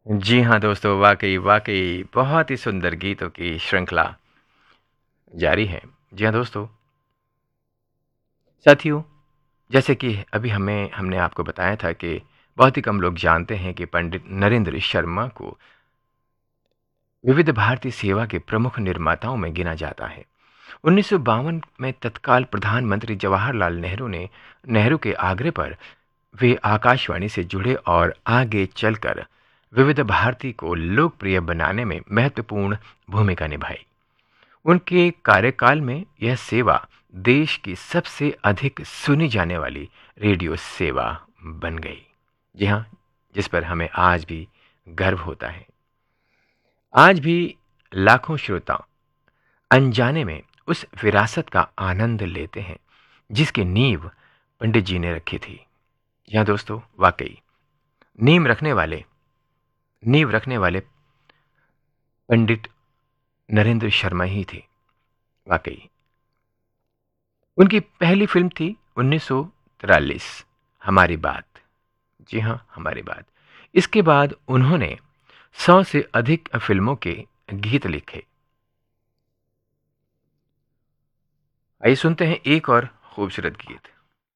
जी हाँ दोस्तों, वाक़ई, वाक़ई बहुत ही सुंदर गीतों की श्रृंखला जारी है। जी हाँ दोस्तों, साथियों, जैसे कि अभी हमने आपको बताया था कि बहुत ही कम लोग जानते हैं कि पंडित नरेंद्र शर्मा को विविध भारती सेवा के प्रमुख निर्माताओं में गिना जाता है। 1952 में तत्काल प्रधानमंत्री जवाहरलाल नेहरू के आग्रह पर वे आकाशवाणी से जुड़े और आगे चलकर विविध भारती को लोकप्रिय बनाने में महत्वपूर्ण भूमिका निभाई। उनके कार्यकाल में यह सेवा देश की सबसे अधिक सुनी जाने वाली रेडियो सेवा बन गई। जी हाँ, जिस पर हमें आज भी गर्व होता है। आज भी लाखों श्रोता अनजाने में उस विरासत का आनंद लेते हैं जिसकी नींव पंडित जी ने रखी थी। जी हाँ दोस्तों, वाकई नींव रखने वाले पंडित नरेंद्र शर्मा ही थे। वाकई उनकी पहली फिल्म थी 1943, हमारी बात। जी हाँ, हमारी बात। इसके बाद उन्होंने 100 से अधिक फिल्मों के गीत लिखे। आइए सुनते हैं एक और खूबसूरत गीत।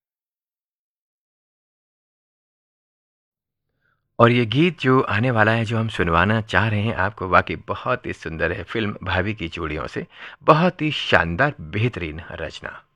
और ये गीत जो आने वाला है, जो हम सुनवाना चाह रहे हैं आपको, वाकई बहुत ही सुंदर है। फिल्म भाभी की चूड़ियों से बहुत ही शानदार बेहतरीन रचना।